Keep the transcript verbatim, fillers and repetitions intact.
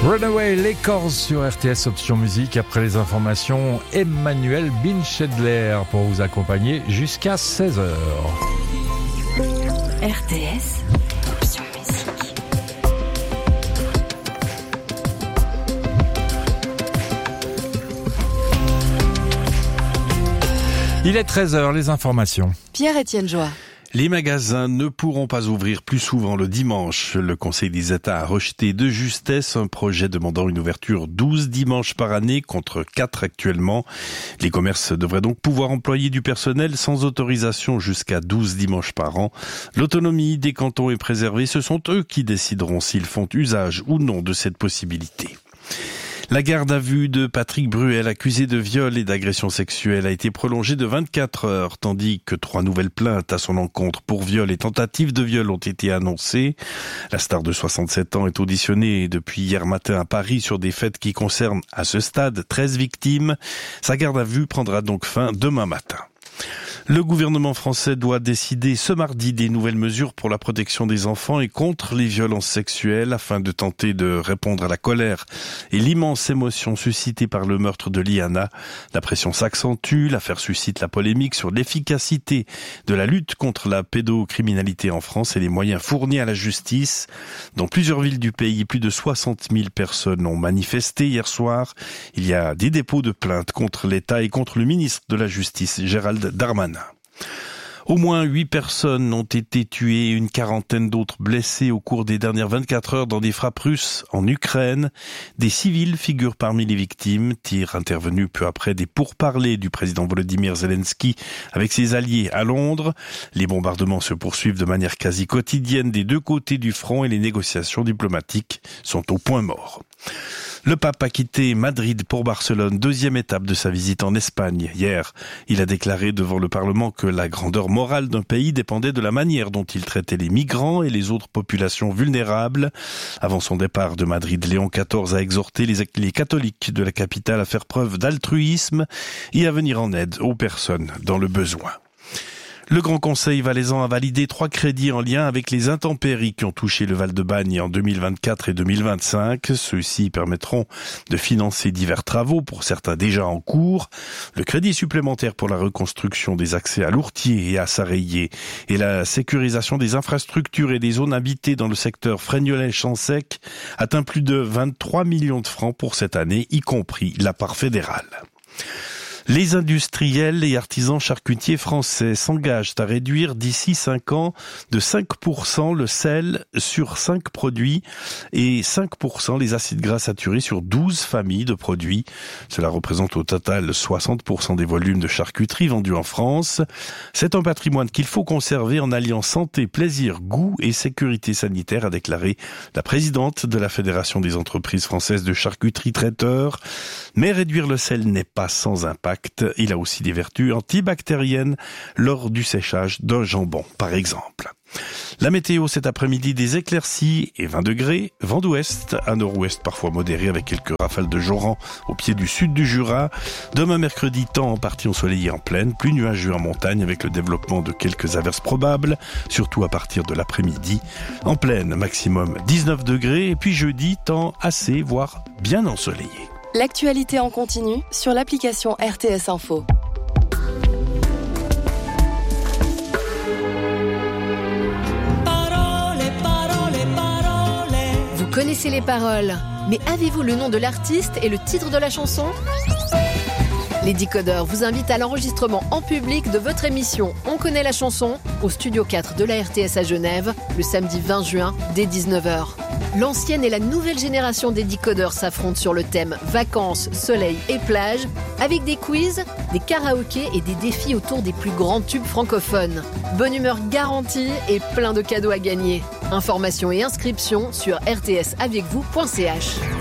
Runaway, les corses sur R T S Option Musique. Après les informations, Emmanuel Binchedler pour vous accompagner jusqu'à seize heures. R T S Option Musique. Il est treize heures, les informations. Pierre-Étienne Joie. Les magasins ne pourront pas ouvrir plus souvent le dimanche. Le Conseil des États a rejeté de justesse un projet demandant une ouverture douze dimanches par année contre quatre actuellement. Les commerces devraient donc pouvoir employer du personnel sans autorisation jusqu'à douze dimanches par an. L'autonomie des cantons est préservée. Ce sont eux qui décideront s'ils font usage ou non de cette possibilité. La garde à vue de Patrick Bruel, accusé de viol et d'agression sexuelle, a été prolongée de vingt-quatre heures, tandis que trois nouvelles plaintes à son encontre pour viol et tentative de viol ont été annoncées. La star de soixante-sept ans est auditionnée depuis hier matin à Paris sur des faits qui concernent, à ce stade, treize victimes. Sa garde à vue prendra donc fin demain matin. Le gouvernement français doit décider ce mardi des nouvelles mesures pour la protection des enfants et contre les violences sexuelles afin de tenter de répondre à la colère et l'immense émotion suscitée par le meurtre de Liana. La pression s'accentue, l'affaire suscite la polémique sur l'efficacité de la lutte contre la pédocriminalité en France et les moyens fournis à la justice. Dans plusieurs villes du pays, plus de soixante mille personnes ont manifesté hier soir. Il y a des dépôts de plaintes contre l'État et contre le ministre de la Justice, Gérald Darmanin. Au moins huit personnes ont été tuées et une quarantaine d'autres blessées au cours des dernières vingt-quatre heures dans des frappes russes en Ukraine. Des civils figurent parmi les victimes, tirs intervenus peu après des pourparlers du président Volodymyr Zelensky avec ses alliés à Londres. Les bombardements se poursuivent de manière quasi quotidienne des deux côtés du front et les négociations diplomatiques sont au point mort. Le pape a quitté Madrid pour Barcelone, deuxième étape de sa visite en Espagne. Hier, il a déclaré devant le Parlement que la grandeur morale d'un pays dépendait de la manière dont il traitait les migrants et les autres populations vulnérables. Avant son départ de Madrid, Léon quatorze a exhorté les, les catholiques de la capitale à faire preuve d'altruisme et à venir en aide aux personnes dans le besoin. Le Grand Conseil valaisan a validé trois crédits en lien avec les intempéries qui ont touché le Val-de-Bagne en deux mille vingt-quatre et deux mille vingt-cinq. Ceux-ci permettront de financer divers travaux, pour certains déjà en cours. Le crédit supplémentaire pour la reconstruction des accès à Lourtier et à Sarreillé et la sécurisation des infrastructures et des zones habitées dans le secteur Frégnolet-Champsec atteint plus de vingt-trois millions de francs pour cette année, y compris la part fédérale. Les industriels et artisans charcutiers français s'engagent à réduire d'ici cinq ans de cinq pour cent le sel sur cinq produits et cinq pour cent les acides gras saturés sur douze familles de produits. Cela représente au total soixante pour cent des volumes de charcuterie vendus en France. C'est un patrimoine qu'il faut conserver en alliant santé, plaisir, goût et sécurité sanitaire, a déclaré la présidente de la Fédération des entreprises françaises de charcuterie traiteur. Mais réduire le sel n'est pas sans impact. Il a aussi des vertus antibactériennes lors du séchage d'un jambon, par exemple. La météo cet après-midi, des éclaircies et vingt degrés, vent d'ouest, à nord-ouest parfois modéré avec quelques rafales de joran au pied du sud du Jura. Demain mercredi, temps en partie ensoleillé en plaine, plus nuageux en montagne avec le développement de quelques averses probables, surtout à partir de l'après-midi. En plaine, maximum dix-neuf degrés, et puis jeudi, temps assez, voire bien ensoleillé. L'actualité en continu sur l'application R T S Info. Parole, parole, parole. Vous connaissez les paroles, mais avez-vous le nom de l'artiste et le titre de la chanson ? Les Décodeurs vous invitent à l'enregistrement en public de votre émission On connaît la chanson au studio quatre de la R T S à Genève le samedi vingt juin dès dix-neuf heures. L'ancienne et la nouvelle génération des Décodeurs s'affrontent sur le thème vacances, soleil et plage avec des quiz, des karaokés et des défis autour des plus grands tubes francophones. Bonne humeur garantie et plein de cadeaux à gagner. Informations et inscriptions sur r t s avec vous point c h.